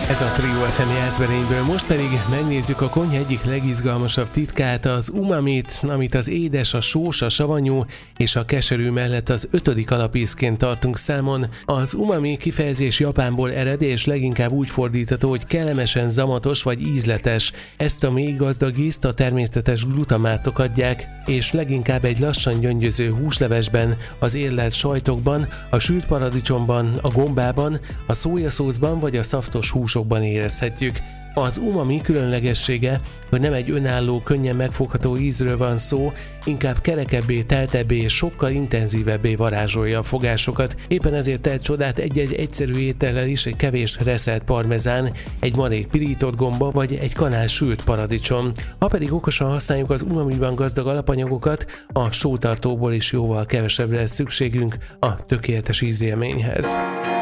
Ez a Trio FM Jászberényből, most pedig megnézzük a konyha egyik legizgalmasabb titkát, az umamit, amit az édes, a sós, a savanyú és a keserű mellett az 5. alapízként tartunk számon. Az umami kifejezés Japánból ered, és leginkább úgy fordítható, hogy kellemesen zamatos vagy ízletes. Ezt a mély gazdag ízt a természetes glutamátok adják, és leginkább egy lassan gyöngyöző húslevesben, az érlelt sajtokban, a sült paradicsomban, a gombában, a szójaszószban vagy a szaftos húsokban érezhetjük. Az umami különlegessége, hogy nem egy önálló, könnyen megfogható ízről van szó, inkább kerekebbé, teltebbé és sokkal intenzívebbé varázsolja a fogásokat. Éppen ezért tehet csodát egy-egy egyszerű étellel is, egy kevés reszelt parmezán, egy marék pirított gomba vagy egy kanál sült paradicsom. Ha pedig okosan használjuk az umamiban gazdag alapanyagokat, a sótartóból is jóval kevesebbre lesz szükségünk a tökéletes ízélményhez.